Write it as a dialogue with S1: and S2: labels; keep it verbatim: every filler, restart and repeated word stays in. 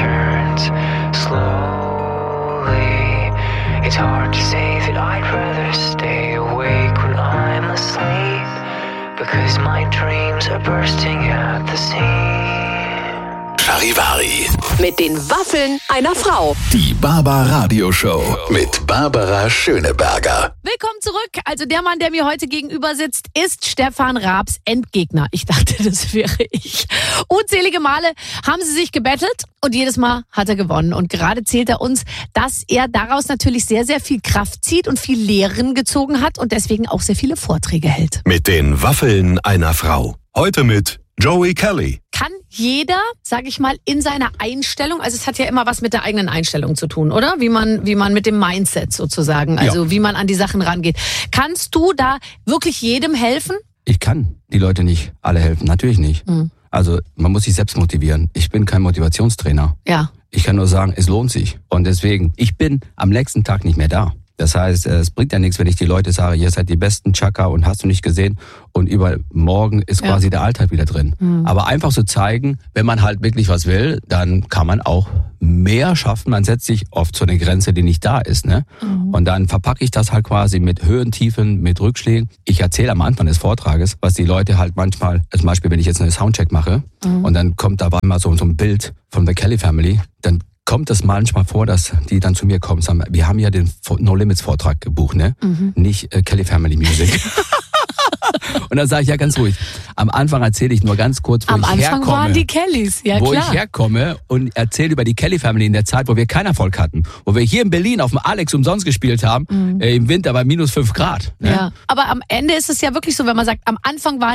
S1: turns slowly. It's hard to say that I'd rather stay awake when I'm asleep, because my dreams are bursting at the seams.
S2: Charivari.
S3: Mit den Waffeln einer Frau.
S2: Die Baba Radio Show mit Barbara Schöneberger.
S4: Willkommen zurück. Also der Mann, der mir heute gegenüber sitzt, ist Stefan Raabs Endgegner. Ich dachte, das wäre ich. Unzählige Male haben sie sich gebettelt und jedes Mal hat er gewonnen. Und gerade zählt er uns, dass er daraus natürlich sehr, sehr viel Kraft zieht und viel Lehren gezogen hat und deswegen auch sehr viele Vorträge hält.
S2: Mit den Waffeln einer Frau. Heute mit Joey Kelly.
S4: Kann jeder, sage ich mal, in seiner Einstellung, also es hat ja immer was mit der eigenen Einstellung zu tun, oder? Wie man, wie man mit dem Mindset sozusagen, also ja. Wie man an die Sachen rangeht. Kannst du da wirklich jedem helfen?
S5: Ich kann die Leute nicht alle helfen, natürlich nicht. Mhm. Also man muss sich selbst motivieren. Ich bin kein Motivationstrainer.
S4: Ja.
S5: Ich kann nur sagen, es lohnt sich. Und deswegen, ich bin am nächsten Tag nicht mehr da. Das heißt, es bringt ja nichts, wenn ich die Leute sage, ihr seid die besten Chaka und hast du nicht gesehen und übermorgen ist quasi ja. der Alltag wieder drin. Mhm. Aber einfach so zeigen, wenn man halt wirklich was will, dann kann man auch mehr schaffen. Man setzt sich oft zu einer Grenze, die nicht da ist, ne? Mhm. Und dann verpacke ich das halt quasi mit Höhen, Tiefen, mit Rückschlägen. Ich erzähle am Anfang des Vortrages, was die Leute halt manchmal, zum Beispiel, wenn ich jetzt einen Soundcheck mache mhm. und dann kommt dabei mal so, so ein Bild von The Kelly Family, dann kommt es manchmal vor, dass die dann zu mir kommen und sagen, wir haben ja den No Limits Vortrag gebucht, ne? Mhm. Nicht äh, Kelly Family Music. Und dann sage ich ja ganz ruhig, am Anfang erzähle ich nur ganz kurz, wo
S4: am
S5: ich
S4: Anfang
S5: herkomme.
S4: Am Anfang waren die Kellys, ja
S5: wo
S4: klar.
S5: ich herkomme und erzähle über die Kelly Family in der Zeit, wo wir keinen Erfolg hatten. Wo wir hier in Berlin auf dem Alex umsonst gespielt haben, mhm. äh, im Winter bei minus fünf Grad. Ne?
S4: Ja. Aber am Ende ist es ja wirklich so, wenn man sagt, am Anfang waren